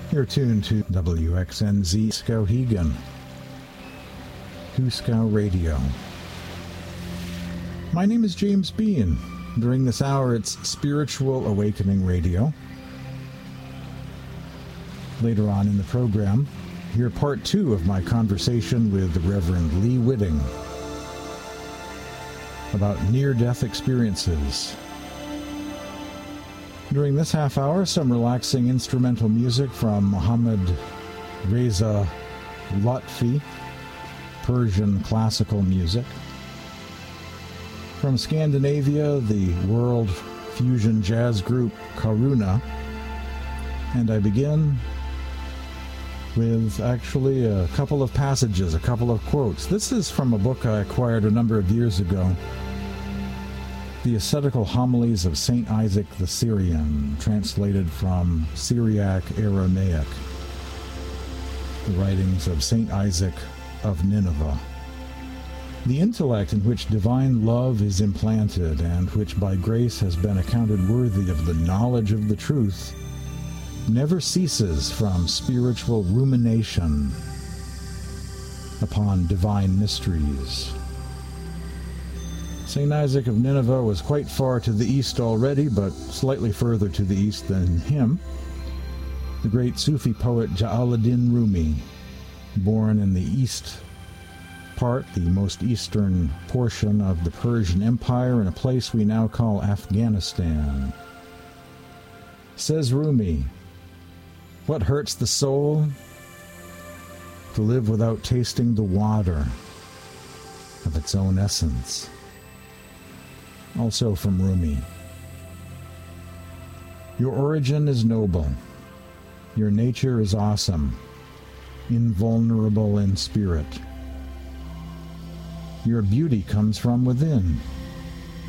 You're tuned to WXNZ Skowhegan, Huskow Radio. My name is James Bean. During this hour, it's Spiritual Awakening Radio. Later on in the program, hear part 2 of my conversation with the Reverend Lee Whitting about near-death experiences. During this half hour, some relaxing instrumental music from Mohammad Reza Lotfi, Persian classical music. From Scandinavia, the world fusion jazz group Karuna. And I begin with actually a couple of passages, a couple of quotes. This is from a book I acquired a number of years ago, The Ascetical Homilies of St. Isaac the Syrian, translated from Syriac Aramaic, the writings of St. Isaac of Nineveh. The intellect in which divine love is implanted, and which by grace has been accounted worthy of the knowledge of the truth, never ceases from spiritual rumination upon divine mysteries. St. Isaac of Nineveh was quite far to the east already, but slightly further to the east than him. The great Sufi poet Jalaluddin Rumi, born in the east part, the most eastern portion of the Persian Empire, in a place we now call Afghanistan. Says Rumi, "What hurts the soul? To live without tasting the water of its own essence." Also from Rumi. Your origin is noble. Your nature is awesome, invulnerable in spirit. Your beauty comes from within.